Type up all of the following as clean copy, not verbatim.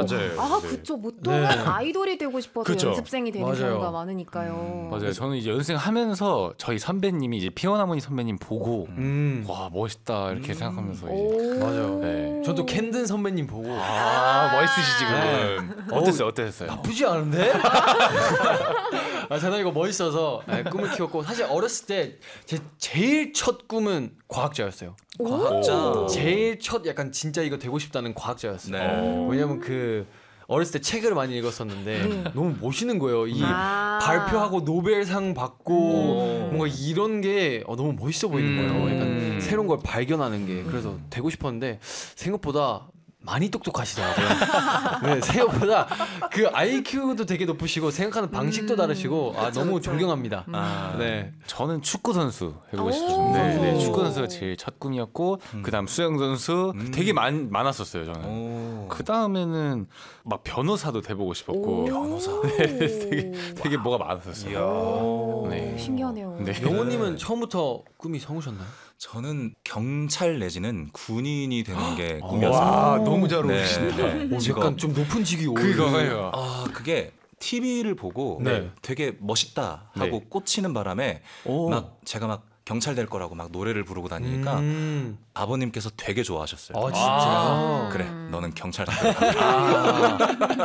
맞아요. 아, 네. 그쵸. 보통은 네. 아이돌이 되고 싶어서 그쵸. 연습생이 되는 맞아요. 경우가 많으니까요. 맞아요. 저는 이제 연습생하면서 저희 선배님이 이제 피어나무니 선배님 보고 와 멋있다 이렇게 생각하면서 이제 오. 맞아요. 네. 저도 캔든 선배님 보고 멋있으시지 그분. 어땠어요? 나쁘지 않은데? 아, 저는 이거 멋있어서 꿈을 키웠고 사실 어렸을 때 제 제일 첫 꿈은 과학자였어요. 과학자. 제일 첫 약간 진짜 이거 되고 싶다는 과학자였어요. 네. 왜냐면 그 어렸을 때 책을 많이 읽었었는데 너무 멋있는 거예요. 이 발표하고 노벨상 받고 뭔가 이런 게 너무 멋있어 보이는 거예요. 약간 새로운 걸 발견하는 게. 그래서 되고 싶었는데 생각보다 많이 똑똑하시더라고요. 네, 생각보다 그 IQ도 되게 높으시고 생각하는 방식도 다르시고 너무 존경합니다. 네. 저는 축구 선수 해보고 오. 싶었는데 네, 축구 선수가 제일 첫 꿈이었고 그다음 수영 선수 되게 많았었어요 저는. 오. 그 다음에는 막 변호사도 돼보고 싶었고 변호사. 되게 뭐가 많았었어요. 이야. 네. 신기하네요. 네. 영호님은 처음부터 꿈이 성우셨나요? 저는 경찰 내지는 군인이 되는 게 와 꿈이었어요. 너무 잘 네. 어울리신다. 직업. 약간 좀 높은 직위 오르는. 그거예요. 그게 TV를 보고 네. 되게 멋있다 하고 네. 꽂히는 바람에 오. 막 제가 막 경찰 될 거라고 막 노래를 부르고 다니니까 아버님께서 되게 좋아하셨어요. 진짜요? 그래, 너는 경찰 다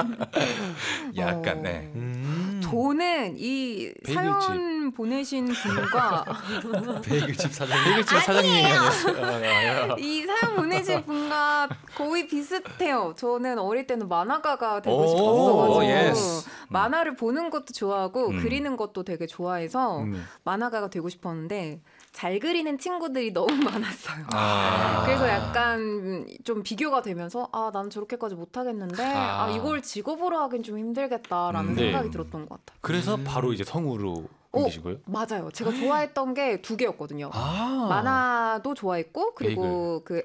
약간 네. 저는 이 사연 보내신 분과 베이글집 사장님. 베이글집 사장님이 아니었어요. 이 사연 보내신 분과 거의 비슷해요. 저는 어릴 때는 만화가가 되고 오, 싶었어가지고 예스. 만화를 보는 것도 좋아하고 그리는 것도 되게 좋아해서 음. 만화가가 되고 싶었는데 잘 그리는 친구들이 너무 많았어요. 아. 그래서 약간 좀 비교가 되면서 난 저렇게까지 못하겠는데 이걸 직업으로 하긴 좀 힘들겠다라는 네. 생각이 들었던 것 같아요. 그래서 바로 이제 성우로 옮기신 거예요? 맞아요. 제가 좋아했던 게 두 개였거든요. 만화도 좋아했고 그리고 그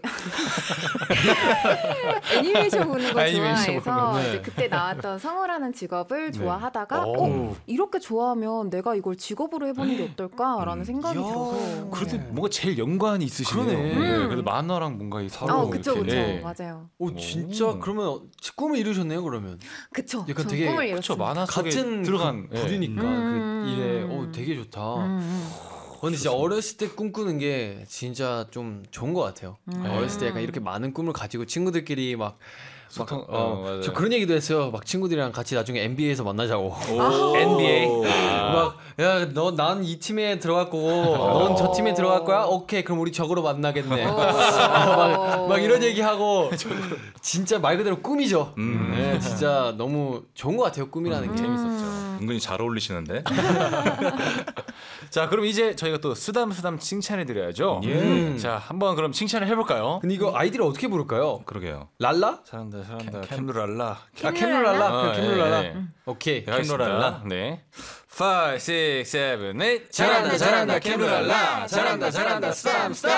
애니메이션 보는 거 애니메이션 좋아해서 보는 거, 네. 이제 그때 나왔던 성우라는 직업을 좋아하다가 오. 이렇게 좋아하면 내가 이걸 직업으로 해보는 게 어떨까라는 생각이 들어서 그래도 뭔가 제일 연관이 있으시네요. 그러네. 네, 그래도 만화랑 뭔가 서로 그쵸 그쵸 이렇게, 네. 맞아요. 오 진짜 그러면 꿈을 이루셨네요 그러면. 그쵸. 약간 전 되게 꿈을 그쵸, 이뤘습니다. 만화 속에 같은 들어간 부류니까 그 일에 되게 좋다. 근데 진짜 어렸을 때 꿈꾸는 게 진짜 좀 좋은 것 같아요. 어렸을 때 약간 이렇게 많은 꿈을 가지고 친구들끼리 막 소통, 맞아요. 저 그런 얘기도 했어요. 막 친구들이랑 같이 나중에 NBA에서 만나자고. NBA. 막 야 너 난 이 팀에 들어갈 거고 넌 저 팀에 들어갈 거야? 오케이 그럼 우리 적으로 만나겠네. 막 이런 얘기하고 진짜 말 그대로 꿈이죠. 네, 진짜 너무 좋은 것 같아요. 꿈이라는 게. 재밌었죠. 은근히 잘 어울리시는데. 자, 그럼 이제 저희가 또 쓰담쓰담 칭찬해 드려야죠. 자, 한번 그럼 칭찬을 해볼까요? 근데 이거 아이디를 어떻게 부를까요? 그러게요. 랄라? 잘한다, 잘한다. 캠루랄라. 캠룰랄라? 그럼 캠룰랄라. 네. 오케이. 캠루랄라. 네. 5, 6, 7, 8. 잘한다, 잘한다, 캠루랄라. 잘한다, 잘한다, 스탐, 스탐.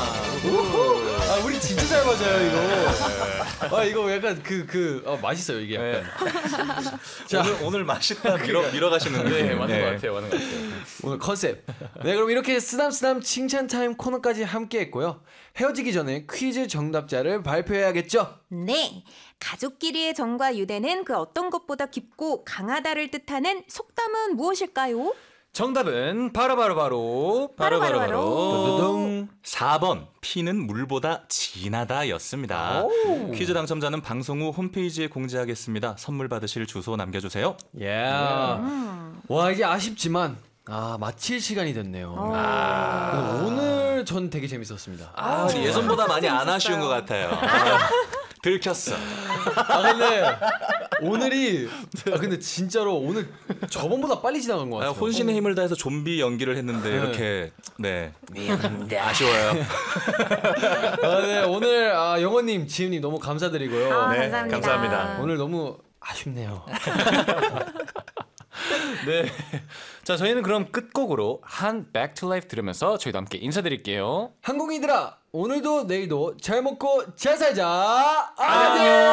우리 진짜 잘 맞아요, 이거. 이거 약간 맛있어요, 이게 약간. 자, 오늘 맛있다 밀어가시는데. 네, 맞는 것 같아요, 맞는 것 같아요. 오늘 컨셉. 네, 그럼 이렇게 쓰담쓰담 칭찬 타임 코너까지 함께 했고요. 헤어지기 전에 퀴즈 정답자를 발표해야겠죠? 네. 가족끼리의 정과 유대는 그 어떤 것보다 깊고 강하다를 뜻하는 속담은 무엇일까요? 정답은 바로 두두둥. 4번 피는 물보다 진하다였습니다. 퀴즈 당첨자는 방송 후 홈페이지에 공지하겠습니다. 선물 받으실 주소 남겨주세요. 와, 이제 아쉽지만 마칠 시간이 됐네요. 오늘 전 되게 재밌었습니다. 예전보다 많이 안 아쉬운 것 같아요. 들켰어. 근데 오늘이 근데 진짜로 오늘 저번보다 빨리 지나간 것 같아요. 혼신의 힘을 다해서 좀비 연기를 했는데 이렇게 아쉬워요. 네, 오늘 영호님, 지은님 너무 감사드리고요. 네, 감사합니다. 감사합니다. 오늘 너무 아쉽네요. 네. 자, 저희는 그럼 끝곡으로 한 Back to Life 들으면서 저희도 함께 인사드릴게요. 한국인들아, 오늘도 내일도 잘 먹고 잘 살자. 안녕.